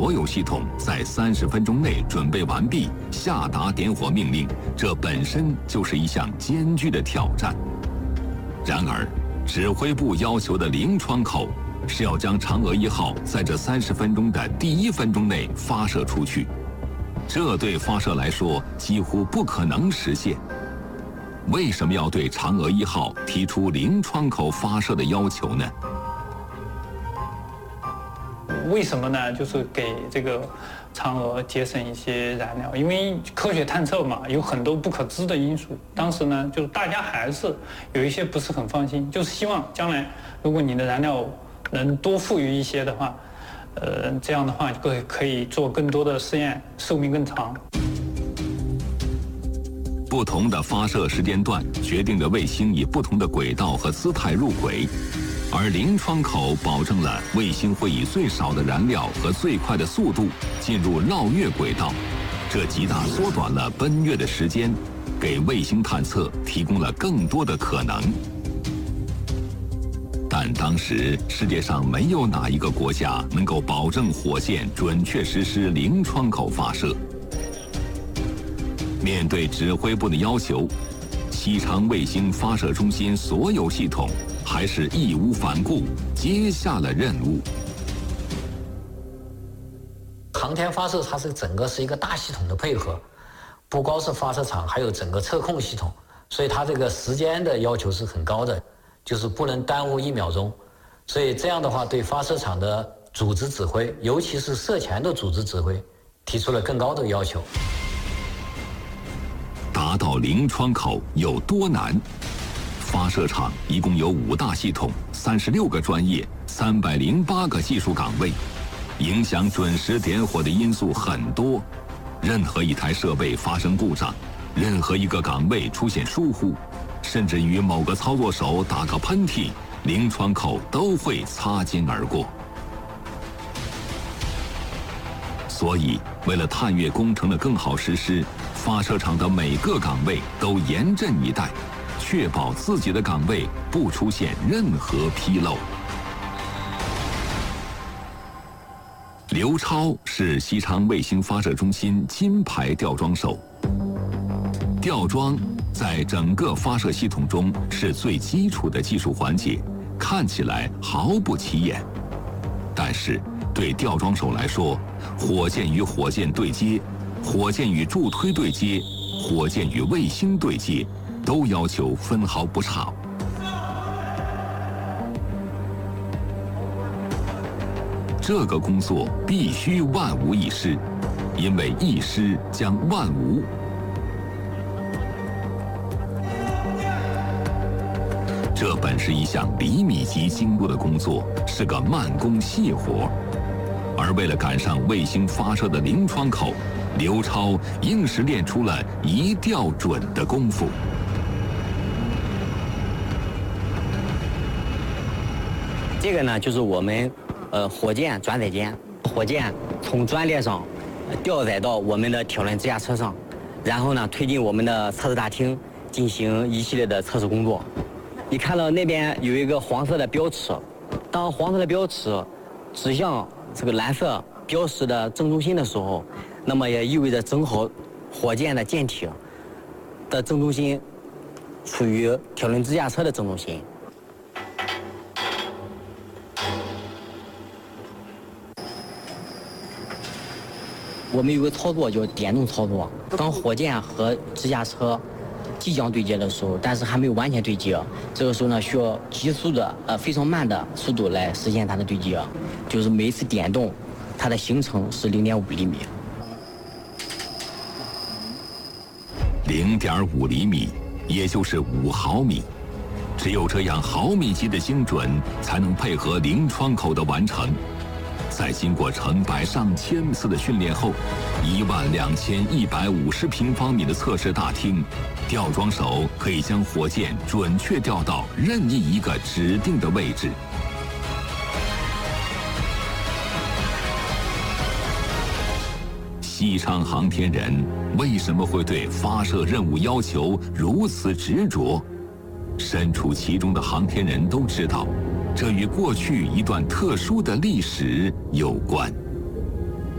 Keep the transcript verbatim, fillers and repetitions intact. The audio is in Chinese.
所有系统在三十分钟内准备完毕，下达点火命令，这本身就是一项艰巨的挑战。然而，指挥部要求的零窗口是要将嫦娥一号在这三十分钟的第一分钟内发射出去，这对发射来说几乎不可能实现。为什么要对嫦娥一号提出零窗口发射的要求呢？ 为什么呢？就是给这个嫦娥节省一些燃料，因为科学探测嘛，有很多不可知的因素。当时呢，就是大家还是有一些不是很放心，就是希望将来如果你的燃料能多富裕一些的话，呃，这样的话就可以做更多的试验，寿命更长。 不同的发射时间段决定了卫星以不同的轨道和姿态入轨。而零窗口保证了卫星会以最少的燃料和最快的速度进入绕月轨道，这极大缩短了奔月的时间，给卫星探测提供了更多的可能。但当时世界上没有哪一个国家能够保证火箭准确实施零窗口发射。面对指挥部的要求，西昌卫星发射中心所有系统还是义无反顾接下了任务。 航天发射它是整个是一个大系统的配合，不光是发射场，还有整个测控系统，所以它这个时间的要求是很高的，就是不能耽误一秒钟。所以这样的话，对发射场的组织指挥，尤其是射前的组织指挥，提出了更高的要求。 达到零窗口有多难？发射场一共有五大系统、三十六个专业、三百零八个技术岗位，影响准时点火的因素很多。任何一台设备发生故障，任何一个岗位出现疏忽，甚至于某个操作手打个喷嚏，零窗口都会擦肩而过。所以，为了探月工程的更好实施，发射场的每个岗位都严阵以待，确保自己的岗位不出现任何纰漏。刘超是西昌卫星发射中心金牌吊装手。吊装在整个发射系统中是最基础的技术环节，看起来毫不起眼，但是对吊装手来说，火箭与火箭对接，火箭与助推对接，火箭与卫星对接，都要求分毫不差。这个工作必须万无一失，因为一失将万无。这本是一项厘米级精度的工作，是个慢工细活。而为了赶上卫星发射的零窗口，刘超硬是练出了一吊准的功夫。 这个呢，就是我们呃火箭转载间，火箭从转列上吊载到我们的铁轮支架车上，然后呢推进我们的测试大厅进行一系列的测试工作。你看到那边有一个黄色的标尺，当黄色的标尺指向这个蓝色标识的正中心的时候，那么也意味着正好火箭的舰体的正中心处于铁轮支架车的正中心。我们有个操作叫点动操作，当火箭和支架车即将对接的时候，但是还没有完全对接，这个时候呢需要急速的呃非常慢的速度来实现它的对接，就是每一次点动，它的行程是零点五厘米。 零点五厘米，也就是五毫米。只有这样毫米级的精准，才能配合零窗口的完成。在经过成百上千次的训练后，一万两千一百五十平方米的测试大厅，吊装手可以将火箭准确吊到任意一个指定的位置。西昌航天人为什么会对发射任务要求如此执着？身处其中的航天人都知道，这与过去一段特殊的历史有关。